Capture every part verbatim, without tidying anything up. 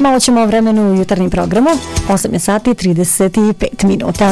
Malo ćemo o vremenu u jutarnjem programu, osam sati i trideset pet minuta.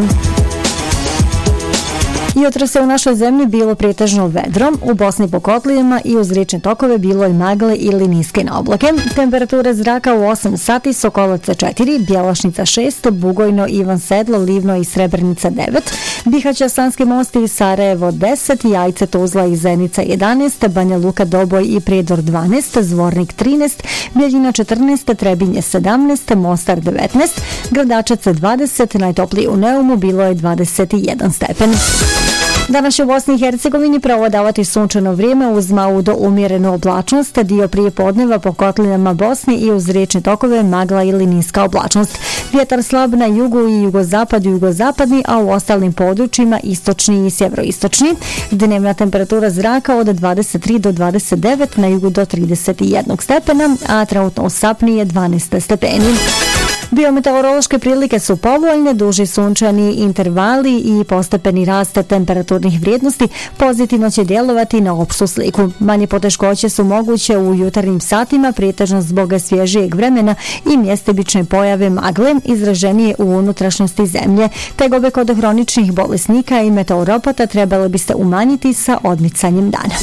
Jutro se u našoj zemlji bilo pretežno vedrom, u Bosni po kotlijama i uz riječne tokove bilo je magle ili niske oblake. Temperature zraka u osam sati, Sokolaca četiri, Bjelašnica šest, Bugojno, Ivan Sedlo, Livno i Srebrnica devet, Bihaća, Sanski most i Sarajevo deset, Jajce, Tuzla i Zenica jedanaest, Banja Luka, Doboj i Prijedor dvanaest, Zvornik trinaest, Bjeljina četrnaest, Trebinje sedamnaest, Mostar devetnaest, Gradačac dvadeset, najtoplije u Neumu bilo je dvadeset jedan stepen. Danas će u Bosni i Hercegovini preovladavati sunčano vrijeme uz malu do umjerenu oblačnost, dio prije podneva po kotlinama Bosni i uz riječne tokove magla ili niska oblačnost. Vjetar slab na jugu i jugozapadu i jugozapadni, a u ostalim područjima istočni i sjeveroistočni. Dnevna temperatura zraka od dvadeset tri do dvadeset devet, na jugu do trideset jedan stepena, a trenutno u Sapni je dvanaest stepeni. Biometeorološke prilike su povoljne, duži sunčani intervali i postepeni rast temperaturnih vrijednosti pozitivno će djelovati na opštu sliku. Manje poteškoće su moguće u jutarnjim satima, pretežno zbog svježijeg vremena i mjestebične pojave magle izraženije u unutrašnjosti zemlje. Tegobe kod hroničnih bolesnika i meteoropata trebalo biste umanjiti sa odmicanjem dana.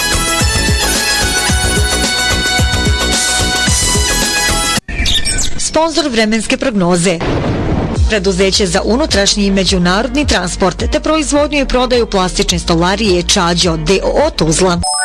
Sponzor vremenske prognoze. Preduzeće za unutrašnji i međunarodni transport te proizvodnju i prodaju plastične stolarije Čađo D O O Tuzla.